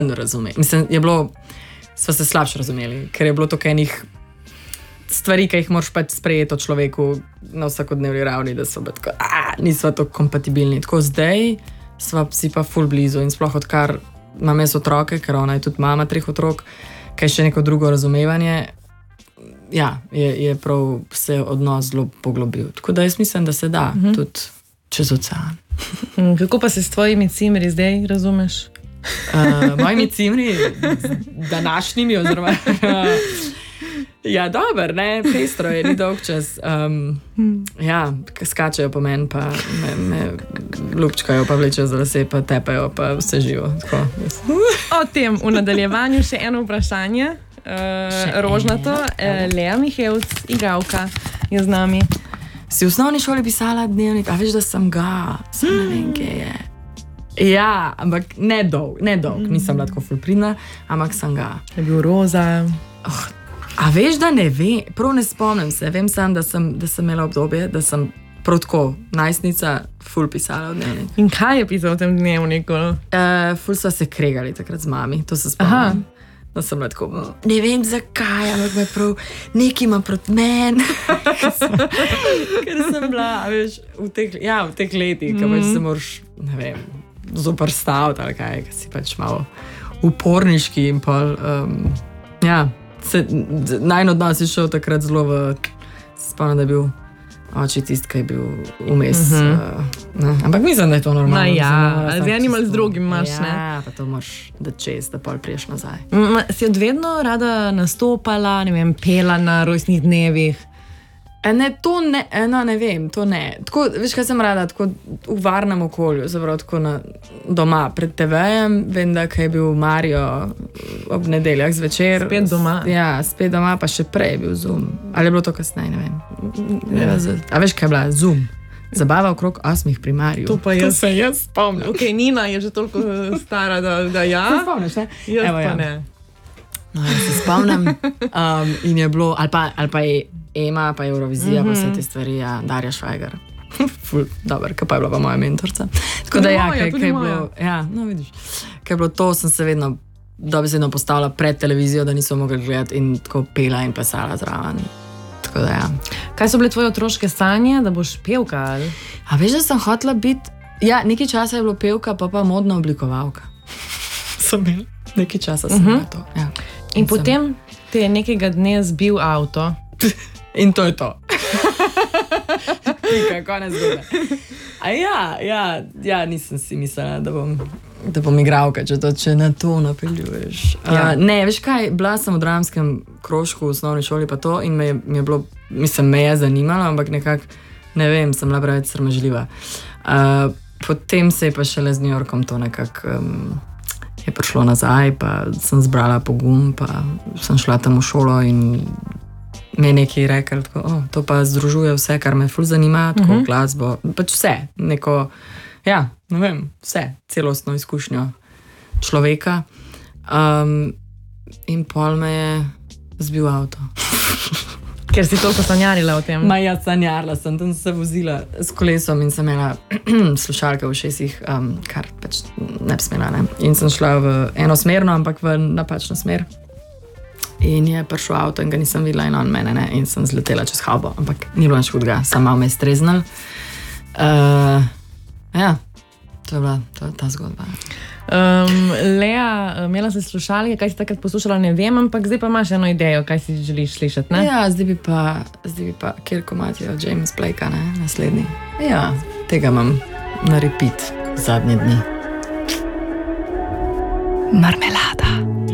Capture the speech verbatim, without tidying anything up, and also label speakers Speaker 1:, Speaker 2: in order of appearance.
Speaker 1: razumeli. Mislim, je bilo, sva se slabše razumeli, ker je bilo to enih stvari, ki jih moraš pač sprejeti o človeku na vsakodnevni ravni, da so tako, a, nisva to kompatibilni. Tako zdaj sva si pa ful blizu in sploh odkar imam jaz otroke, ker ona je tudi mama treh otrok, kaj še neko drugo razumevanje, ja, je, je prav se odnos zelo poglobil. Tako da jaz mislim, da se da mm-hmm. tudi čez ocean.
Speaker 2: Kako pa se s tvojimi cimri zdaj razumeš?
Speaker 1: Uh, mojimi cimri, današnjimi, oziroma ja, dober, ne, pestro je, ni dolg čas. Um, ja, skačejo po meni, pa me, me lupčkajo, pa vlečejo za lase, pa tepajo, pa vse živo. Tako.
Speaker 2: O tem v nadaljevanju še eno vprašanje. Uh, rožnato, uh, Lea Mihevc, igralka, je z nami.
Speaker 1: Si v osnovni šoli pisala dnevnik, a veš, da sem ga, sem ne vem, kje je. Ja, ampak ne dolg, ne dolg, nisem bila tako ful pridna, ampak sem ga.
Speaker 2: Je bil roza.
Speaker 1: Oh, a veš, da ne vem, prav ne spomnim se, vem sam, da sem, da sem imela obdobje, da sem prav tako najstnica ful pisala v dnevnik.
Speaker 2: In kaj je pisal v tem dnevniku?
Speaker 1: Uh, ful sva se kregali takrat z mami, to se spomnim. Aha. Da sem bila tako, ne vem zakaj, ampak me prav nekaj ima proti meni. Ker sem bila, veš, v teh, ja, v teh letih, mm. ki se moraš, ne vem, zoprstaviti ali kaj, ki si pač malo uporniški in pol, um, ja, se, najn odnos je šel takrat zelo v, spomnim, da je bil oči tist, ki je bil vmes. Mm-hmm. uh, ampak mislim, da je to normalno.
Speaker 2: Na ja, z enim ali z drugim imaš,
Speaker 1: ja,
Speaker 2: ne?
Speaker 1: Ja, pa to moraš da čez, da pol priješ nazaj.
Speaker 2: Mm, si od vedno rada nastopala, ne vem, pela na rojstnih dnevih?
Speaker 1: E, ne, to ne, no, ne vem, to ne. Tako, veš, kaj sem rada, tako v varnem okolju, zapravo tako na, doma, pred te vejem, vem, da kaj je bil Mario ob nedeljah zvečer.
Speaker 2: Spet doma.
Speaker 1: Ja, spet doma, pa še prej je bil Zoom. Ali je bilo to kasneje, ne vem. Ja. A veš, kaj je bila Zoom? Zabava okrog osmih pri Mariju.
Speaker 2: To pa jaz.
Speaker 1: To se jaz spomnim.
Speaker 2: Ok, Nina je že toliko stara, da, da ja.
Speaker 1: Se spomniš, ne?
Speaker 2: Jaz
Speaker 1: Evo,
Speaker 2: pa
Speaker 1: ja.
Speaker 2: ne.
Speaker 1: No, jaz se spomnim. Um, in je bilo, ali pa, ali pa je Ema, pa Eurovizija, mm-hmm. pa vse te stvari, ja, Darja Švajgar. Ful, dober, kaj pa je bila pa moja mentorca. Tako da ja, kaj, kaj je bilo, ja, no vidiš, kaj je bilo to, sem se vedno dobesedno postavila pred televizijo, da nisem mogla gledati in tako pela in plesala zraven. Tako da ja.
Speaker 2: Kaj so bile tvoje otroške sanje, da boš pevka? Ali?
Speaker 1: A veš, da sem hotela biti, ja, nekaj časa je bilo pevka, pa pa modna oblikovalka. Sem imela, nekaj časa sem imela uh-huh. to, ja.
Speaker 2: In, in potem sem... te je nekega dne zbil avto.
Speaker 1: In to je to. Pika, konec zgodbe. A ja, ja, ja, nisem si mislila, da bom, da bom igralka, če, to, če na to napeljuješ. Ja. Uh, ne, veš kaj, bila sem v dramskem krožku v osnovni šoli pa to in me je, mi je bilo, mislim, me je zanimalo, ampak nekako, ne vem, sem bila preveč sramežljiva. Uh, potem se je pa šele z New Yorkom to nekako um, je prišlo nazaj, pa sem zbrala pogum, pa sem šla tam v šolo in mi je nekaj rekel, tako, oh, to pa združuje vse, kar me ful zanima, tako uh-huh. glasbo, pač vse, neko, ja, ne vem, vse, celostno izkušnjo človeka. Um, in pol me je zbil avto.
Speaker 2: Ker si toliko sanjarila o tem?
Speaker 1: Ma ja, sanjarila sem, tam se vozila s kolesom in sem imela slušalke v ušesih, um, kar pač ne bi smela, ne. In sem šla v enosmerno, ampak v napačno smer. In je prišel avto in ga nisem videla in on mene, ne, in sem zletela čez halbo, ampak ni bilo nič hudega, sam malo me je streznal. Uh, ja, to je bila to je ta zgodba.
Speaker 2: Um, Lea, imela si slušalke, kaj si takrat poslušala, ne vem, ampak zdaj pa imaš eno idejo, kaj si želiš slišati, ne?
Speaker 1: Ja, zdaj bi pa, zdaj bi pa kjer komad je od James Blakea, ne, naslednji. Ja, tega imam na repeat zadnje dni. Marmelada.